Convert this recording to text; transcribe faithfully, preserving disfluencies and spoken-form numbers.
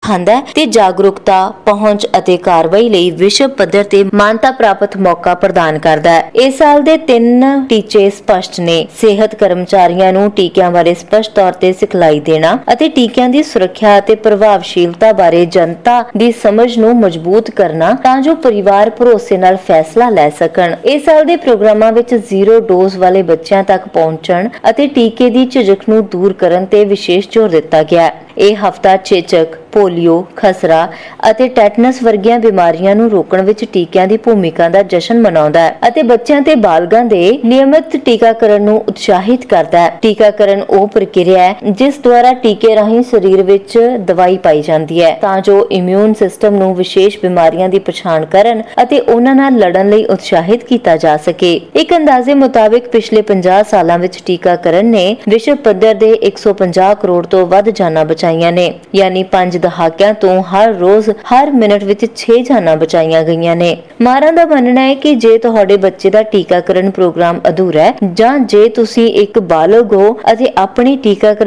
ਸਿਖਾਉਂਦਾ ਹੈ ਤੇ ਜਾਗਰੂਕਤਾ, ਪਹੁੰਚ ਅਤੇ ਕਾਰਵਾਈ ਲਈ ਵਿਸ਼ਵ ਪੱਧਰ ਤੇ ਮਾਨਤਾ ਪ੍ਰਾਪਤ ਮੌਕਾ ਪ੍ਰਦਾਨ ਕਰਦਾ ਹੈ। ਇਸ ਸਾਲ ਦੇ ਤਿੰਨ ਟੀਚੇ ਸਪਸ਼ਟ ਨੇ। ਸਿਹਤ ਕਰਮਚਾਰੀਆਂ ਨੂੰ ਟੀਕਿਆਂ ਬਾਰੇ ਸਪਸ਼ਟ ਤੌਰ ਤੇ ਸਿਖਲਾਈ ਦੇਣਾ ਅਤੇ ਟੀਕਿਆਂ ਦੀ ਸੁਰੱਖਿਆ ਅਤੇ ਪ੍ਰਭਾਵਸ਼ੀਲਤਾ ਬਾਰੇ ਜਨਤਾ ਦੀ ਸਮਝ ਨੂੰ ਮਜ਼ਬੂਤ ਕਰਨਾ ਤਾਂ ਜੋ ਪਰਿਵਾਰ ਭਰੋਸੇ ਨਾਲ ਫੈਸਲਾ ਲੈ ਸਕਣ। ਇਸ ਸਾਲ ਦੇ ਪ੍ਰੋਗਰਾਮਾਂ ਵਿੱਚ ਜ਼ੀਰੋ ਡੋਜ਼ ਵਾਲੇ ਬੱਚਿਆਂ ਤੱਕ ਪਹੁੰਚਣ ਅਤੇ ਟੀਕੇ ਦੀ ਝਿਜਕ ਨੂੰ ਦੂਰ ਕਰਨ ਤੇ ਵਿਸ਼ੇਸ਼ ਜ਼ੋਰ ਦਿੱਤਾ ਗਿਆ ਹੈ। ਇਹ ਹਫ਼ਤਾ ਚੇਚਕ, ਪੋਲੀਓ, ਖਸਰਾ ਅਤੇ ਟੈਟਨਸ ਵਰਗੀਆਂ ਬਿਮਾਰੀਆਂ ਨੂੰ ਰੋਕਣ ਵਿੱਚ ਟੀਕਿਆਂ ਦੀ ਭੂਮਿਕਾ ਦਾ ਜਸ਼ਨ ਮਨਾਉਂਦਾ ਹੈ ਅਤੇ ਬੱਚਿਆਂ ਤੇ ਬਾਲਗਾਂ ਦੇ ਨਿਯਮਿਤ ਟੀਕਾਕਰਨ ਨੂੰ ਉਤਸ਼ਾਹਿਤ ਕਰਦਾ ਹੈ। ਟੀਕਾਕਰਨ ਉਹ ਪ੍ਰਕਿਰਿਆ ਹੈ ਜਿਸ ਦੁਆਰਾ ਟੀਕੇ ਰਾਹੀਂ ਸਰੀਰ ਵਿੱਚ ਦਵਾਈ ਪਾਈ ਜਾਂਦੀ ਹੈ ਤਾਂ ਜੋ ਇਮਿਊਨ ਸਿਸਟਮ ਨੂੰ ਵਿਸ਼ੇਸ਼ ਬਿਮਾਰੀਆਂ ਦੀ ਪਛਾਣ ਕਰਨ ਅਤੇ ਉਹਨਾਂ ਨਾਲ ਲੜਨ ਲਈ ਉਤਸ਼ਾਹਿਤ ਕੀਤਾ ਜਾ ਸਕੇ। ਇੱਕ ਅੰਦਾਜ਼ੇ ਮੁਤਾਬਿਕ ਪਿਛਲੇ ਪੰਜਾਹ ਸਾਲਾਂ ਵਿੱਚ ਟੀਕਾਕਰਨ ਨੇ ਵਿਸ਼ਵ ਪੱਧਰ ਦੇ ਇੱਕ ਸੌ ਪੰਜਾਹ ਕਰੋੜ ਤੋਂ ਵੱਧ ਜਾਨਾਂ ਬਚਾਈਆਂ ਨੇ, ਯਾਨੀ ਪੰਜ ਦਹਾਕਿਆਂ ਤੋਂ ਹਰ ਰੋਜ਼ ਹਰ ਮਿੰਟ ਵਿੱਚ ਛੇ ਜਾਨਾਂ ਬਚਾਈਆਂ ਗਈਆਂ ਨੇ। ਮਾਹਰਾਂ ਦਾ ਮੰਨਣਾ ਹੈ ਕਿ ਜੇ ਤੁਹਾਡੇ ਬੱਚੇ ਦਾ ਟੀਕਾਕਰਨ ਪ੍ਰੋਗਰਾਮ ਅਧੂਰਾ ਹੈ ਜਾਂ ਜੇ ਤੁਸੀਂ ਇੱਕ ਬਾਲਗ ਹੋ ਅਤੇ ਆਪਣੀ ਟੀਕਾਕਰਨ